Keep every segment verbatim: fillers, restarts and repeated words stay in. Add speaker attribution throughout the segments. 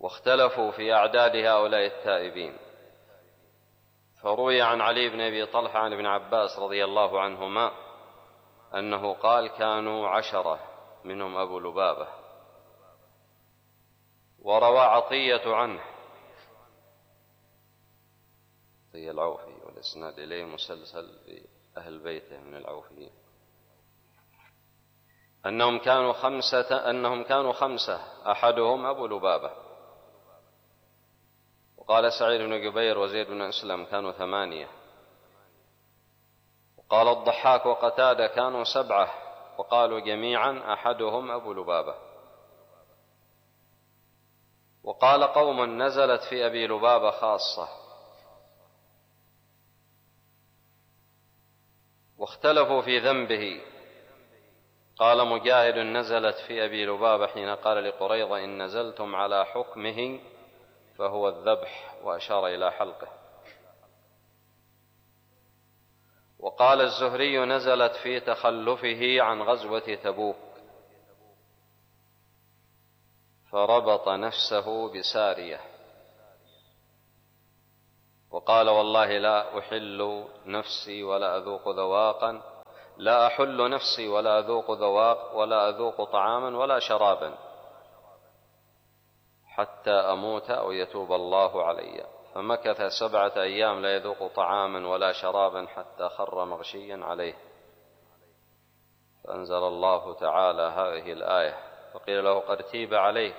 Speaker 1: واختلفوا في أعداد هؤلاء التائبين. فروي عن علي بن أبي طلحة عن ابن عباس رضي الله عنهما أنه قال: كانوا عشرة منهم أبو لبابة. وروى عطية عنه عطية العوفي، والإسناد إليه مسلسل بأهل بيته من العوفيين، أنهم كانوا خمسة أنهم كانوا خمسة أحدهم أبو لبابة. وقال سعيد بن جبير وزيد بن أسلم كانوا ثمانية. وقال الضحاك وقتادة كانوا سبعة، وقالوا جميعا أحدهم أبو لبابة. وقال قوم نزلت في أبي لبابة خاصة. واختلفوا في ذنبه. قال مجاهد: نزلت في أبي لبابة حين قال لقريظة: إن نزلتم على حكمه فهو الذبح، وأشار إلى حلقه. وقال الزهري: نزلت في تخلفه عن غزوة تبوك فربط نفسه بسارية. وقال: والله لا أحل نفسي ولا أذوق ذواقا لا أحل نفسي ولا أذوق ذواق ولا أذوق طعاما ولا شرابا حتى أموت أو يتوب الله علي. فمكث سبعة أيام لا يذوق طعاما ولا شرابا حتى خر مغشيا عليه. فأنزل الله تعالى هذه الآية، فقيل له: قد تيب عليه.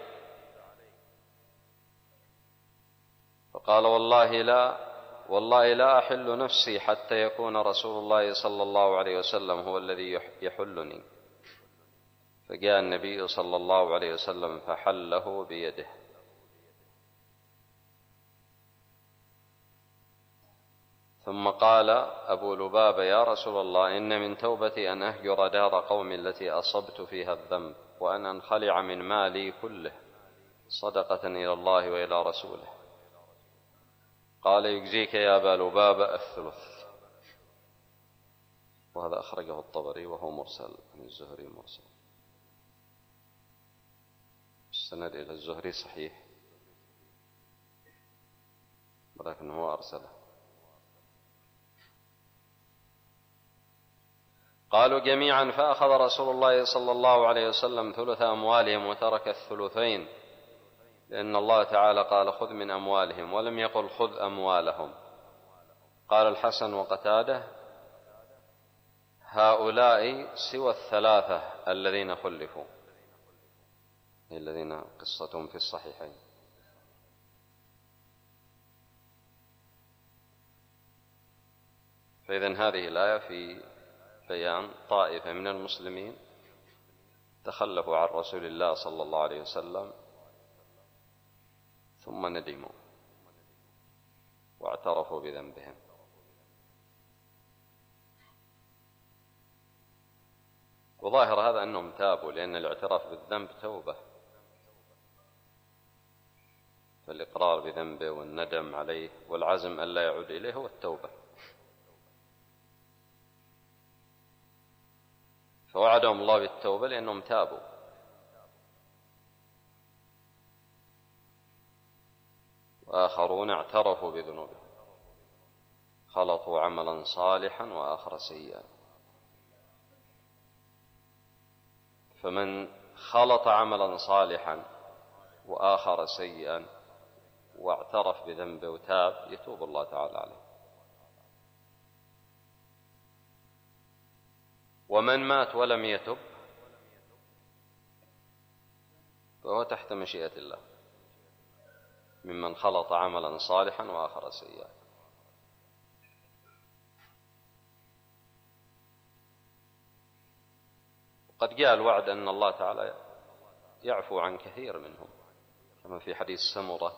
Speaker 1: فقال: والله لا والله لا أحل نفسي حتى يكون رسول الله صلى الله عليه وسلم هو الذي يحلني. فجاء النبي صلى الله عليه وسلم فحله بيده. ثم قال أبو لبابة: يا رسول الله، إن من توبتي أن أهجر دار قومي التي أصبت فيها الذنب، وأن أنخلع من مالي كله صدقة إلى الله وإلى رسوله. قال: يجزيك يا أبا لبابة الثلث. وهذا أخرجه الطبري وهو مرسل من الزهري مرسل. السند إلى الزهري صحيح، ولكن هو أرسله. قالوا جميعا: فأخذ رسول الله صلى الله عليه وسلم ثلث أموالهم وترك الثلثين، لأن الله تعالى قال: خذ من أموالهم، ولم يقل خذ أموالهم. قال الحسن وقتاده: هؤلاء سوى الثلاثة الذين خلفوا، الذين قصتهم في الصحيحين. فإذن هذه الآية في بيان طائفة من المسلمين تخلفوا عن رسول الله صلى الله عليه وسلم ثم ندموا واعترفوا بذنبهم. وظاهر هذا أنهم تابوا، لأن الاعتراف بالذنب توبة، فالإقرار بذنبه والندم عليه والعزم أن لا يعود إليه هو التوبة. فوعدهم الله بالتوبة لأنهم تابوا. وآخرون اعترفوا بذنوبهم، خلطوا عملا صالحا وآخر سيئا. فمن خلط عملا صالحا وآخر سيئا واعترف بذنبه وتاب يتوب الله تعالى عليه. ومن مات ولم يتب فهو تحت مشيئة الله، ممن خلط عملا صالحا وآخر سيئا. قد جاء الوعد أن الله تعالى يعفو عن كثير منهم، كما في حديث سمرة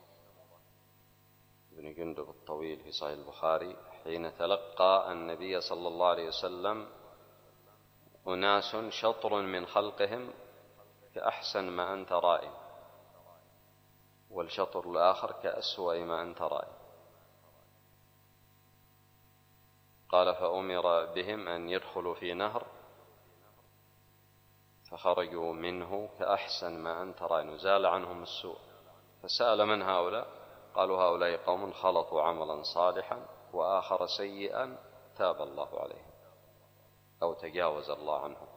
Speaker 1: بن جندب الطويل في صحيح البخاري حين تلقى النبي صلى الله عليه وسلم أناس شطر من خلقهم كأحسن ما أنت رائم، والشطر الآخر كأسوأ ما أنت رائم. قال: فأمر بهم أن يدخلوا في نهر فخرجوا منه كأحسن ما أنت رائم، وزال عنهم السوء، فسأل من هؤلاء؟ قالوا هؤلاء قوم خلطوا عملا صالحا وآخر سيئا تاب الله عليه أو تجاوز الله عنه.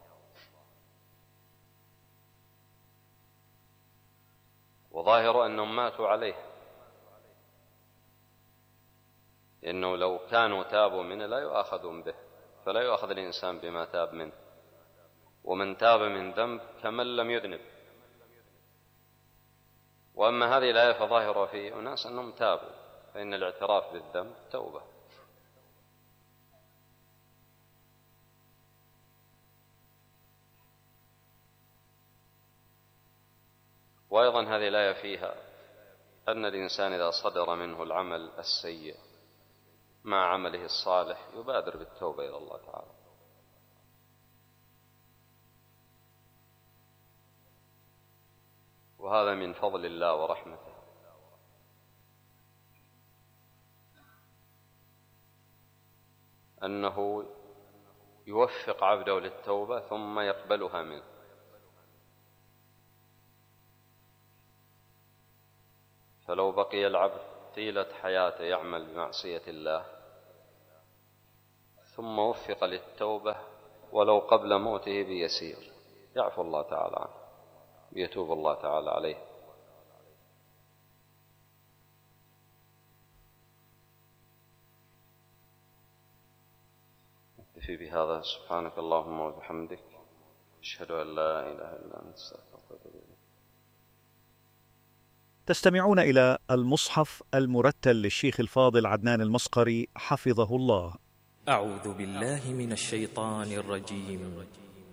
Speaker 1: وظاهر أنهم ماتوا عليه، إنه لو كانوا تابوا منه لا يؤاخذون به، فلا يؤاخذ الإنسان بما تاب منه، ومن تاب من ذنب كمن لم يذنب. وأما هذه الآية فظاهرة في أناس أنهم تابوا، فإن الاعتراف بالذنب توبة. وأيضا هذه الآية فيها أن الإنسان إذا صدر منه العمل السيء مع عمله الصالح يبادر بالتوبة إلى الله تعالى. وهذا من فضل الله ورحمته، أنه يوفق عبده للتوبة ثم يقبلها منه. فلو بقي العبد طيلة حياته يعمل بمعصية الله ثم وفق للتوبة ولو قبل موته بيسير، يعفو الله تعالى عنه، يتوب الله تعالى عليه. نكتفي بهذا. سبحانك اللهم وبحمدك، أشهد أن لا إله إلا أنت، أستغفرك وأتوب إليك.
Speaker 2: تستمعون إلى المصحف المرتل للشيخ الفاضل عدنان المصقري حفظه الله.
Speaker 3: أعوذ بالله من الشيطان الرجيم.